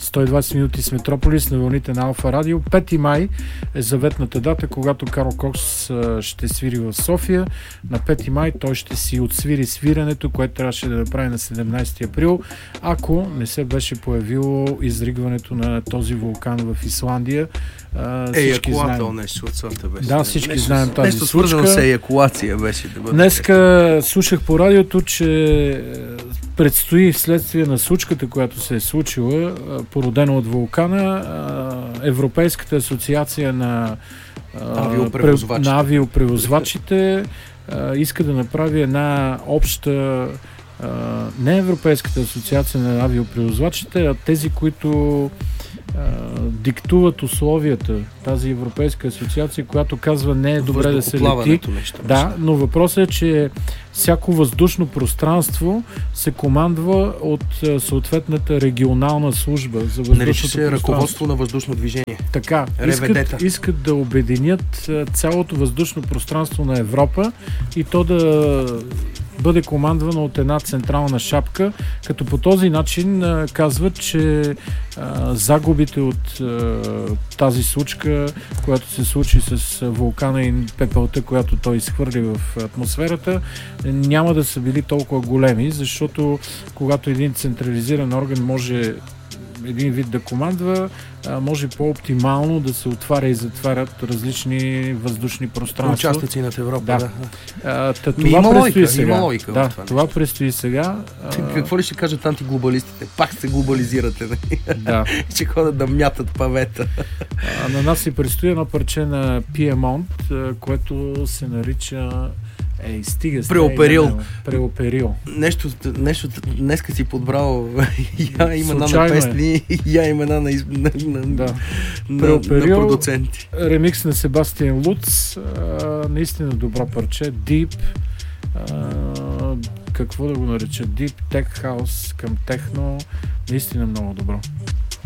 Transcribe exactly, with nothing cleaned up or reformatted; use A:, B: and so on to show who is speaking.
A: сто и двадесет минути с Метрополис на вълните на Алфа Радио. пети май е заветната дата, когато Карл Кокс ще свири в София. На пети май той ще си отсвири свирането, което трябваше да направи на седемнадесети април, ако не се беше появило изригването на този вулкан в Исландия.
B: Еякулател нещо от сорта беше.
A: Да, всички
B: нещо,
A: знаем тази
B: нещо
A: случка.
B: Нещо свързано с еякулация беше. Да бъде.
A: Днеска слушах по радиото, че предстои вследствие на случката, която се е случила, породена от вулкана, Европейската асоциация на
B: авиопревозвачите,
A: на авиопревозвачите иска да направи една обща, не Европейската асоциация на авиопревозвачите, а тези, които диктуват условията, тази Европейска асоциация, която казва не е добре да се лети.
B: Нещо,
A: да, но въпросът е, че всяко въздушно пространство се командва от съответната регионална служба за въздушното
B: нарича се
A: пространство.
B: Ръководство на въздушно движение.
A: Така, искат, искат да обединят цялото въздушно пространство на Европа и то да бъде командвано от една централна шапка, като по този начин а, казват, че а, загубите от а, тази случка, която се случи с а, вулкана и пепелта, която той изхвърли в атмосферата, няма да са били толкова големи, защото когато един централизиран орган може един вид да командва, може по-оптимално да се отваря и затварят различни въздушни пространства.
B: Участъци над Европа,
A: да.
B: да.
A: А, та, това има предстои лойка, сега.
B: Има лойка
A: да,
B: това,
A: това предстои сега.
B: А... Какво ли ще кажат антиглобалистите? Пак се глобализирате,
A: да.
B: Ще ходят да мятат павета.
A: А, на нас си предстои едно парче на Пиемонт, което се нарича Ей, стига с
B: Преоперил.
A: Преоперил.
B: Нещо, нещо днеска си подбрал я имена на песни, я имена на, на, на,
A: да.
B: на, на продуценти.
A: Ремикс на Себастиан Луц. А, наистина добро парче. Deep. А, какво да го нареча? Deep Tech House към техно. Наистина много добро.